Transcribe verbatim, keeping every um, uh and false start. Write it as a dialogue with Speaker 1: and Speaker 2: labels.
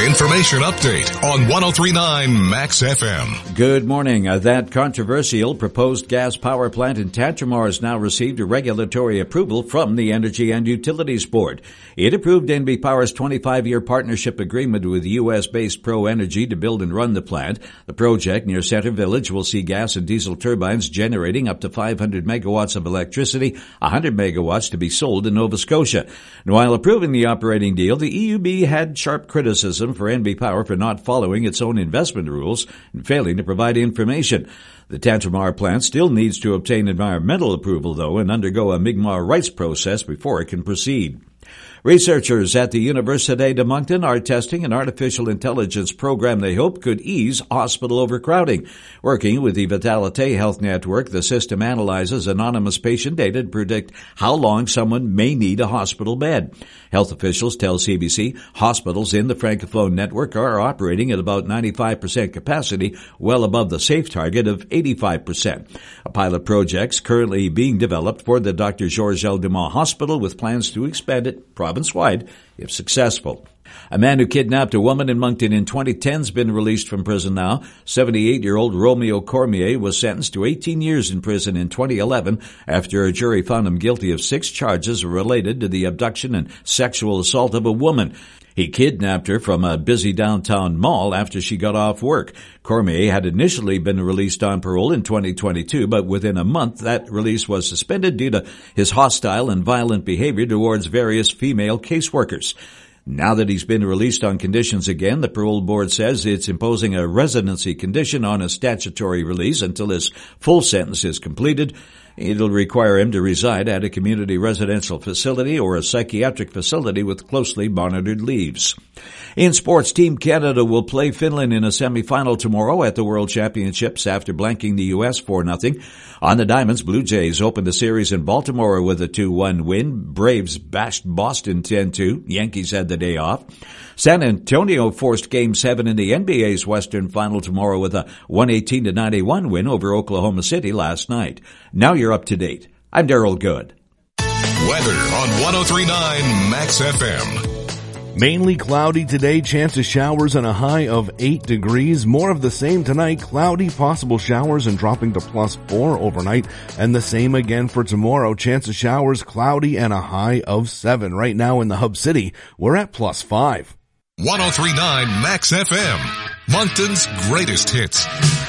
Speaker 1: information update on one oh three point nine Max F M.
Speaker 2: Good morning. Uh, that controversial proposed gas power plant in Tantramar has now received a regulatory approval from the Energy and Utilities Board. It approved N B Power's twenty-five-year partnership agreement with U S-based Pro Energy to build and run the plant. The project near Center Village will see gas and diesel turbines generating up to five hundred megawatts of electricity, one hundred megawatts to be sold in Nova Scotia. And while approving the operating deal, the E U B had sharp criticism for N B Power for not following its own investment rules and failing to provide information. The Tantramar plant still needs to obtain environmental approval, though, and undergo a Mi'kmaq rights process before it can proceed. Researchers at the Université de Moncton are testing an artificial intelligence program they hope could ease hospital overcrowding. Working with the Vitalité Health Network, the system analyzes anonymous patient data to predict how long someone may need a hospital bed. Health officials tell C B C hospitals in the Francophone network are operating at about ninety-five percent capacity, well above the safe target of eighty-five percent. A pilot project's currently being developed for the Doctor Georges L. Dumont Hospital with plans to expand it province-wide if successful. A man who kidnapped a woman in Moncton in twenty ten has been released from prison now. seventy-eight-year-old Romeo Cormier was sentenced to eighteen years in prison in twenty eleven after a jury found him guilty of six charges related to the abduction and sexual assault of a woman. He kidnapped her from a busy downtown mall after she got off work. Cormier had initially been released on parole in twenty twenty-two, but within a month that release was suspended due to his hostile and violent behavior towards various female caseworkers. Now that he's been released on conditions again, the parole board says it's imposing a residency condition on a statutory release until his full sentence is completed. It'll require him to reside at a community residential facility or a psychiatric facility with closely monitored leaves. In sports, Team Canada will play Finland in a semifinal tomorrow at the World Championships after blanking the U S four nothing. On the Diamonds, Blue Jays opened the series in Baltimore with a two one win. Braves bashed Boston ten two. Yankees had the day off. San Antonio forced Game seven in the N B A's Western Final tomorrow with a one eighteen to ninety-one win over Oklahoma City last night. Now you're up to date. I'm Darryl Good.
Speaker 1: Weather on one oh three point nine Max F M.
Speaker 3: Mainly cloudy today, chance of showers and a high of eight degrees. More of the same tonight, cloudy, possible showers and dropping to plus four overnight. And the same again for tomorrow, chance of showers, cloudy and a high of seven. Right now in the Hub City, we're at plus five.
Speaker 1: one oh three point nine Max F M, Moncton's greatest hits.